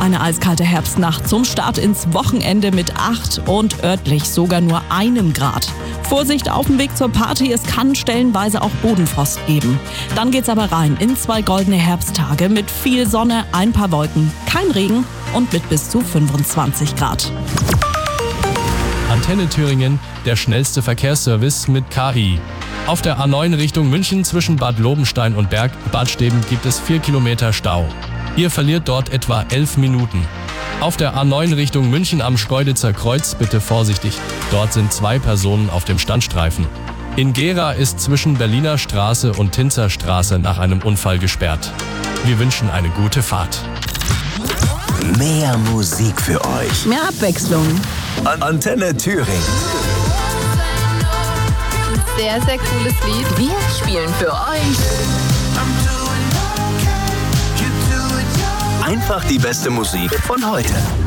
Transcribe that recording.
eine eiskalte Herbstnacht zum Start ins Wochenende mit 8 und örtlich sogar nur 1 Grad. Vorsicht auf dem Weg zur Party, es kann stellenweise auch Bodenfrost geben. Dann geht's aber rein in 2 goldene Herbsttage mit viel Sonne, ein paar Wolken, kein Regen und mit bis zu 25 Grad. Antenne Thüringen, der schnellste Verkehrsservice mit KI. Auf der A9 Richtung München zwischen Bad Lobenstein und Bad Steben gibt es 4 Kilometer Stau. Ihr verliert dort etwa 11 Minuten. Auf der A9 Richtung München am Schkeuditzer Kreuz bitte vorsichtig. Dort sind 2 Personen auf dem Standstreifen. In Gera ist zwischen Berliner Straße und Tinzer Straße nach einem Unfall gesperrt. Wir wünschen eine gute Fahrt. Mehr Musik für euch. Mehr Abwechslung. Antenne Thüringen. Sehr, sehr cooles Lied. Wir spielen für euch Einfach die beste Musik von heute.